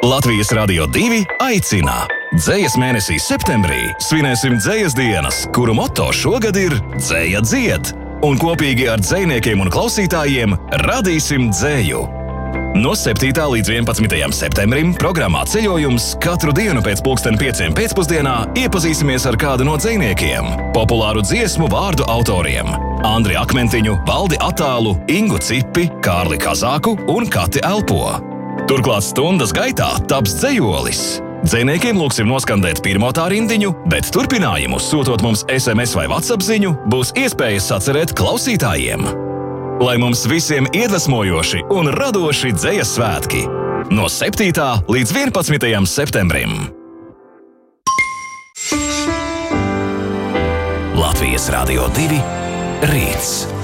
Latvijas Radio 2 aicina! Dzejas mēnesī septembrī svinēsim dzejas dienas, kuru moto šogad ir Dzeja dzied, un kopīgi ar dzejniekiem un klausītājiem radīsim dzeju. No 7. līdz 11. septembrim programmā ceļojums katru dienu pēc 5:00 pēcpusdienā iepazīsimies ar kādu no dzejniekiem, populāru dziesmu vārdu autoriem – Andri Akmentiņu, Valdi Atālu, Ingu Cipi, Kārli Kazāku un Kati Elpo. Turklāt stundas gaitā taps dzejolis. Dzejniekiem lūksim noskandēt pirmo tā rindiņu, bet turpinājumu sūtot mums SMS vai WhatsApp ziņu būs iespējas sacerēt klausītājiem. Lai mums visiem iedvesmojoši un radoši dzejas svētki! No 7. līdz 11. septembrim. Latvijas Radio 2 rīts.